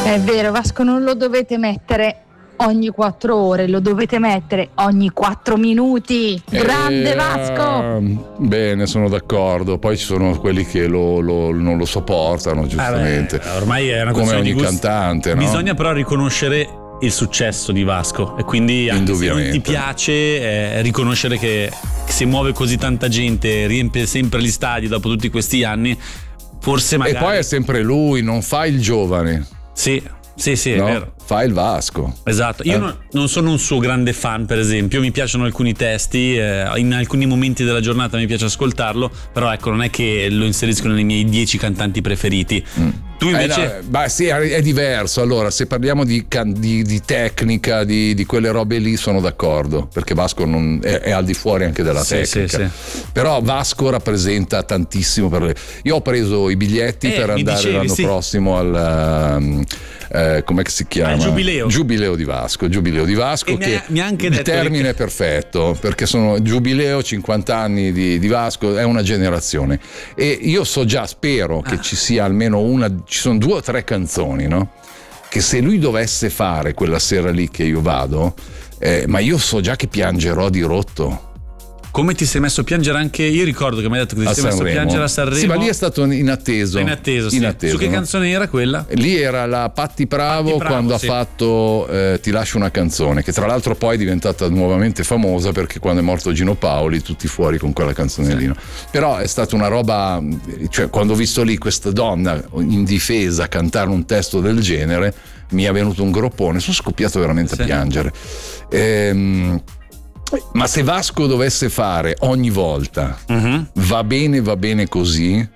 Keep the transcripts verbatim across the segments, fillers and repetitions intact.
È vero, Vasco, non lo dovete mettere ogni quattro ore, lo dovete mettere ogni quattro minuti. Grande eh, Vasco! Bene, sono d'accordo. Poi ci sono quelli che lo, lo, non lo sopportano, giustamente. Ah beh, ormai è una come questione ogni di gusto. Cantante, no? Bisogna però riconoscere il successo di Vasco, e quindi anche se non ti piace, eh, riconoscere che si muove così tanta gente, riempie sempre gli stadi dopo tutti questi anni, forse magari. E poi è sempre lui, non fa il giovane. Sì, sì, sì, no? è vero. Fa il Vasco. Esatto, io eh. non, non sono un suo grande fan, per esempio, mi piacciono alcuni testi, eh, in alcuni momenti della giornata mi piace ascoltarlo, però ecco, non è che lo inserisco nei miei dieci cantanti preferiti. Mm. Tu invece? Eh no, beh, sì, è diverso. Allora, se parliamo di, di, di tecnica, di, di quelle robe lì, sono d'accordo, perché Vasco non, è, è al di fuori anche della sì, tecnica. Sì, sì. Però Vasco rappresenta tantissimo per le... Io ho preso i biglietti eh, per andare dicevi, l'anno sì. prossimo al um, eh, come si chiama? Al Giubileo. Giubileo di Vasco, Giubileo di Vasco, e che mi ha, mi ha anche il detto termine che... è perfetto, perché sono Giubileo, cinquanta anni di, di Vasco, è una generazione. E io so già, spero ah. che ci sia almeno una, ci sono due o tre canzoni, no? Che se lui dovesse fare quella sera lì che io vado, eh, ma io so già che piangerò di rotto. Come ti sei messo a piangere anche? Io ricordo che mi hai detto che ti sei messo a piangere a Sanremo. Sì, ma lì è stato inatteso. Inatteso, sì. Inatteso, Su che no? canzone era quella? Lì era la Patti Bravo, Patti Bravo quando sì. ha fatto eh, Ti lascio una canzone, che tra l'altro poi è diventata nuovamente famosa perché quando è morto Gino Paoli tutti fuori con quella canzone sì. lì. No? Però è stata una roba, cioè quando ho visto lì questa donna indifesa cantare un testo del genere mi è venuto un groppone, sono scoppiato veramente sì. a piangere. Ehm, Ma se Vasco dovesse fare ogni volta uh-huh. va bene, va bene così,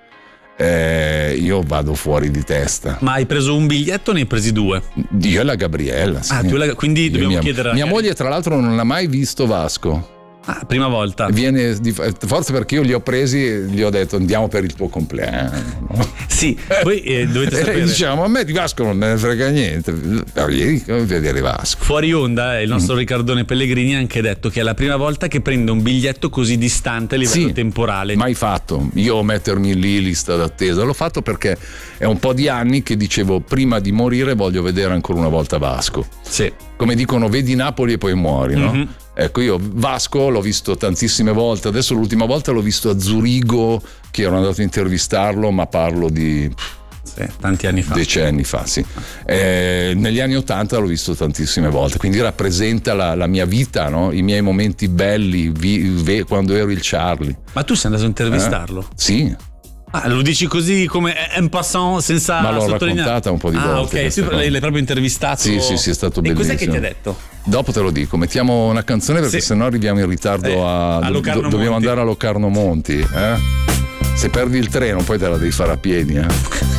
eh, io vado fuori di testa. Ma hai preso un biglietto o ne hai presi due? Io e la Gabriella. Sì. Ah, tu la, quindi io dobbiamo mia, chiedere. Mia moglie, tra l'altro, non ha mai visto Vasco. Ah, prima volta. Viene di, forse perché io li ho presi e gli ho detto andiamo per il tuo compleanno. No? Sì, poi eh, dovete sapere. E diciamo, a me di Vasco non me ne frega niente. Ieri come vedere Vasco. Fuori onda, il nostro mm. Riccardone Pellegrini ha anche detto che è la prima volta che prende un biglietto così distante a livello sì, temporale. Mai fatto. Io mettermi lì in lista d'attesa l'ho fatto perché è un po' di anni che dicevo prima di morire voglio vedere ancora una volta Vasco. Sì. Come dicono, vedi Napoli e poi muori, no? Mm-hmm. Ecco, io Vasco l'ho visto tantissime volte, adesso l'ultima volta l'ho visto a Zurigo, che ero andato a intervistarlo, ma parlo di sì, tanti anni fa. Decenni fa, sì. Eh, negli anni Ottanta l'ho visto tantissime volte, quindi rappresenta la, la mia vita, no? I miei momenti belli vi, ve, quando ero il Charlie. Ma tu sei andato a intervistarlo? Eh? Sì. Ah, lo dici così come en passant senza ma l'ho sottolineare? raccontata un po' di ah, volte. Ah, ok, tu l'hai, l'hai proprio intervistato? Sì, sì, sì, è stato bellissimo. E cos'è che ti ha detto? Dopo te lo dico, mettiamo una canzone perché sì. sennò arriviamo in ritardo eh, a, a Locarno do, dobbiamo Monti. andare a Locarno Monti, eh? Se perdi il treno poi te la devi fare a piedi, eh?